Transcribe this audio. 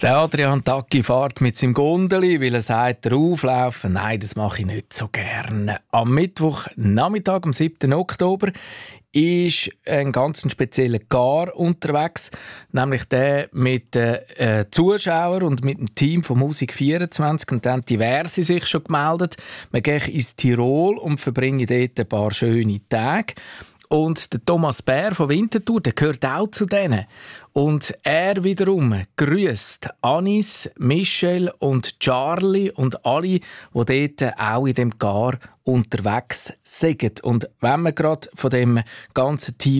Der Adrian Tacchi fährt mit seinem Gondeli, weil er sagt, der Auflaufen, nein, das mache ich nicht so gerne. Am Mittwochnachmittag, am 7. Oktober, ist ein ganz spezieller Gar unterwegs, nämlich der mit den Zuschauern und mit dem Team von Musik 24. Und dann haben diverse sich schon gemeldet. Wir gehen ins Tirol und verbringen dort ein paar schöne Tage. Und der Thomas Bär von Winterthur, der gehört auch zu denen. Und er wiederum grüßt Anis, Michelle und Charlie und alle, die dort auch in dem Gar unterwegs sind. Und wenn wir gerade von dem ganzen Team